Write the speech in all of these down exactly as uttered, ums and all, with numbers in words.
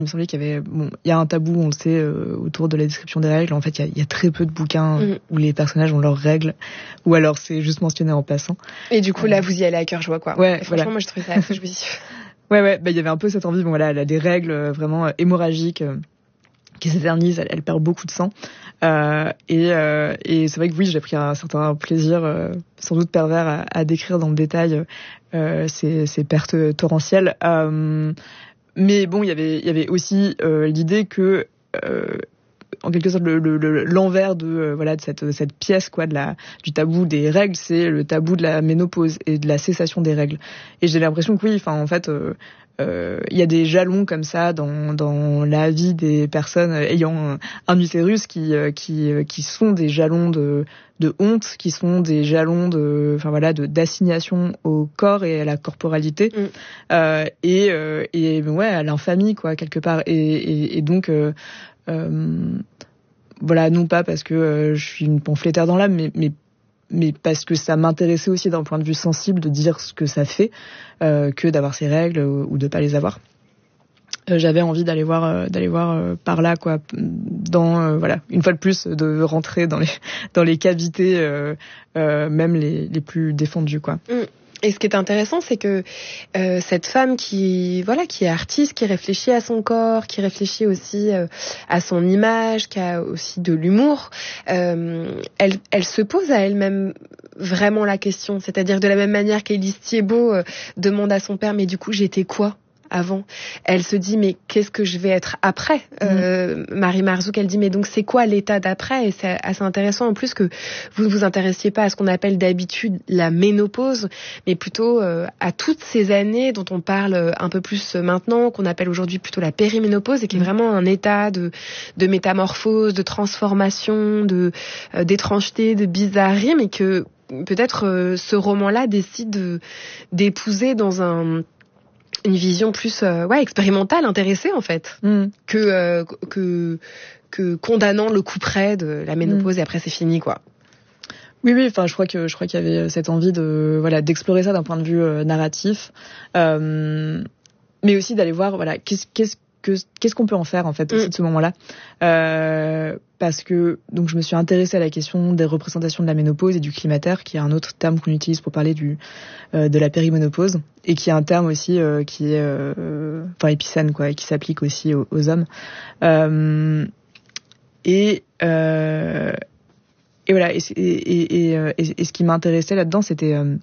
Il me semblait qu'il y avait, bon, il y a un tabou, on le sait, euh, autour de la description des règles. En fait, il y a, il y a très peu de bouquins mmh. où les personnages ont leurs règles, ou alors c'est juste mentionné en passant. Et du coup, euh... là, vous y allez à cœur joie, quoi. Ouais, et franchement, voilà. moi, je trouvais ça assez jouissif. Ouais, ouais, bah, il y avait un peu cette envie, bon, voilà, elle a des règles euh, vraiment euh, hémorragiques, euh, qui s'éternisent, elle, elle perd beaucoup de sang. Euh, et, euh, et c'est vrai que oui, j'ai pris un certain plaisir, euh, sans doute pervers, à, à décrire dans le détail euh, ces, ces pertes torrentielles. Euh, mais bon, il y avait, il y avait aussi euh, l'idée que, euh, en quelque sorte, le, le, le, l'envers de euh, voilà de cette, cette pièce quoi, de la du tabou des règles, c'est le tabou de la ménopause et de la cessation des règles. Et j'ai l'impression que oui, enfin en fait. Euh, Euh, il y a des jalons comme ça dans dans la vie des personnes ayant un, un utérus qui qui qui sont des jalons de de honte, qui sont des jalons de enfin voilà de d'assignation au corps et à la corporalité mm. euh, et euh, et ouais à l'infamie quoi quelque part et et, et donc euh, euh, voilà non pas parce que euh, je suis une pamphlétaire dans l'âme mais mais mais parce que ça m'intéressait aussi d'un point de vue sensible de dire ce que ça fait euh, que d'avoir ces règles ou, ou de pas les avoir. Euh, j'avais envie d'aller voir euh, d'aller voir euh, par là quoi dans euh, voilà une fois de plus de rentrer dans les dans les cavités euh, euh, même les les plus défendues quoi. Mm. Et ce qui est intéressant, c'est que euh, cette femme qui, voilà, qui est artiste, qui réfléchit à son corps, qui réfléchit aussi euh, à son image, qui a aussi de l'humour, euh, elle, elle se pose à elle-même vraiment la question. C'est-à-dire de la même manière qu'Élise Thiebaud euh, demande à son père, mais du coup, j'étais quoi avant? Elle se dit, mais qu'est-ce que je vais être après? mmh. euh, Marie Marzouk, elle dit, mais donc c'est quoi l'état d'après? Et c'est assez intéressant en plus que vous ne vous intéressiez pas à ce qu'on appelle d'habitude la ménopause, mais plutôt euh, à toutes ces années dont on parle un peu plus maintenant, qu'on appelle aujourd'hui plutôt la périménopause, et qui est vraiment un état de, de métamorphose, de transformation, de euh, d'étrangeté, de bizarrerie, mais que peut-être euh, ce roman-là décide de, d'épouser dans un une vision plus euh, ouais expérimentale, intéressée en fait, mm. que euh, que que condamnant le coup près de la ménopause mm. et après c'est fini quoi. Oui oui, enfin je crois que je crois qu'il y avait cette envie de voilà d'explorer ça d'un point de vue euh, narratif, euh, mais aussi d'aller voir voilà qu'est-ce qu'est-ce que qu'est-ce qu'on peut en faire en fait aussi mm. de ce moment-là, euh, parce que donc je me suis intéressée à la question des représentations de la ménopause et du climater, qui est un autre terme qu'on utilise pour parler du euh, de la périménopause, et qui est un terme aussi euh, qui est euh, enfin épicène quoi, et qui s'applique aussi aux, aux hommes. Euh, et euh, et voilà et et et, et, et ce qui m'intéressait là-dedans, c'était euh,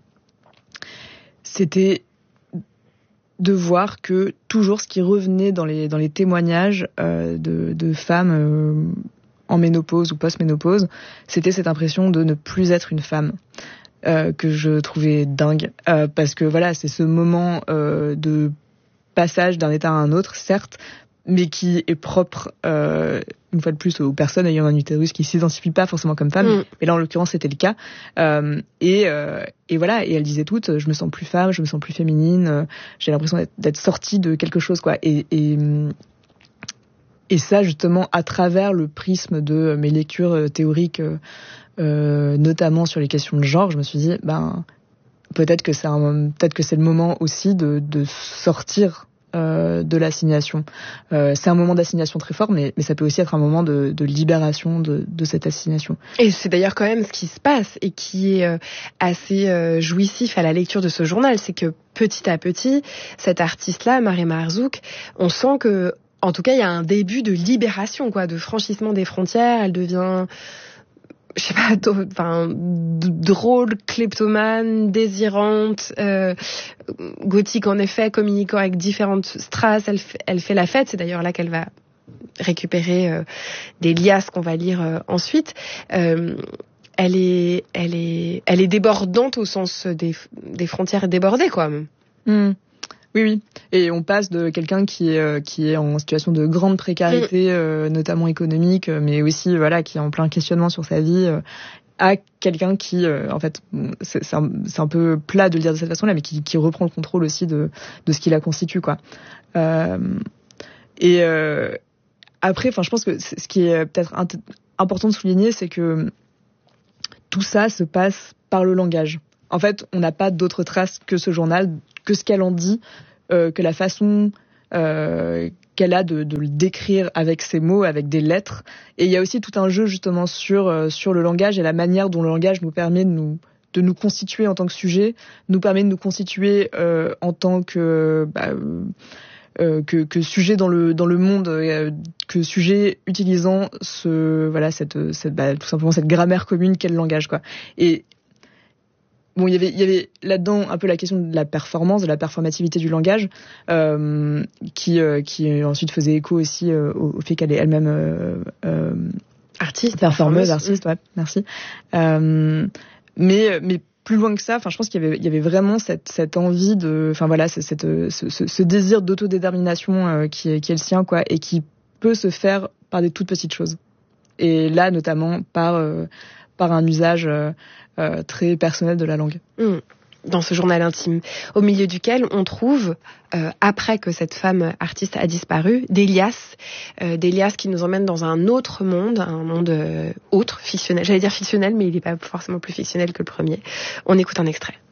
c'était de voir que toujours ce qui revenait dans les dans les témoignages euh, de de femmes euh, en ménopause ou post-ménopause, c'était cette impression de ne plus être une femme, euh, que je trouvais dingue, euh, parce que voilà, c'est ce moment euh, de passage d'un état à un autre, certes, mais qui est propre, euh, une fois de plus, aux personnes ayant un utérus qui s'identifient pas forcément comme femmes. Mm. Mais là, en l'occurrence, c'était le cas. Euh, et, euh, et voilà, et elles disaient toutes, je me sens plus femme, je me sens plus féminine, euh, j'ai l'impression d'être, d'être sortie de quelque chose, quoi. Et, et, et ça, justement, à travers le prisme de mes lectures théoriques, euh, notamment sur les questions de genre, je me suis dit, ben, peut-être que c'est un, peut-être que c'est le moment aussi de, de sortir Euh, de l'assignation. Euh, c'est un moment d'assignation très fort, mais, mais ça peut aussi être un moment de, de libération de, de cette assignation. Et c'est d'ailleurs quand même ce qui se passe et qui est euh, assez euh, jouissif à la lecture de ce journal, c'est que petit à petit, cette artiste-là, Marie Marzouk, on sent que, en tout cas, il y a un début de libération, quoi, de franchissement des frontières. Elle devient, je sais pas, enfin, drôle, kleptomane, désirante, euh, gothique en effet, communiquant avec différentes strass. Elle, f- elle fait la fête, c'est d'ailleurs là qu'elle va récupérer euh, des liasses qu'on va lire euh, ensuite. Euh, elle est, elle est, elle est débordante au sens des, des frontières débordées, quoi. Mmh. Oui, oui. Et on passe de quelqu'un qui est, euh, qui est en situation de grande précarité, mmh. euh, notamment économique, mais aussi, voilà, qui est en plein questionnement sur sa vie, euh, à quelqu'un qui, euh, en fait, c'est, c'est, un, c'est un peu plat de le dire de cette façon-là, mais qui, qui reprend le contrôle aussi de, de ce qui la constitue, quoi. Euh, et euh, après, enfin, je pense que ce qui est peut-être int- important de souligner, c'est que tout ça se passe par le langage. En fait, on n'a pas d'autres traces que ce journal, que ce qu'elle en dit, euh, que la façon euh, qu'elle a de, de le décrire avec ses mots, avec des lettres. Et il y a aussi tout un jeu justement sur euh, sur le langage et la manière dont le langage nous permet de nous de nous constituer en tant que sujet, nous permet de nous constituer euh, en tant que bah, euh, que, que sujet dans le dans le monde, euh, que sujet utilisant ce voilà cette cette bah, tout simplement cette grammaire commune qu'est le langage quoi. Et bon, il y avait, il y avait là-dedans un peu la question de la performance, de la performativité du langage, euh, qui, euh, qui ensuite faisait écho aussi euh, au, au fait qu'elle est elle-même euh, euh, artiste, performeuse, artiste, ouais, merci. Euh, mais, mais plus loin que ça, enfin, je pense qu'il y avait, il y avait vraiment cette, cette envie de, enfin voilà, cette, cette, ce, ce, ce désir d'autodétermination euh, qui, est, qui est le sien, quoi, et qui peut se faire par des toutes petites choses. Et là, notamment par euh, par un usage euh, euh, très personnel de la langue. Mmh. Dans ce journal intime, au milieu duquel on trouve, euh, après que cette femme artiste a disparu, d'Elias, euh, d'Elias qui nous emmène dans un autre monde, un monde euh, autre, fictionnel. J'allais dire fictionnel, mais il n'est pas forcément plus fictionnel que le premier. On écoute un extrait.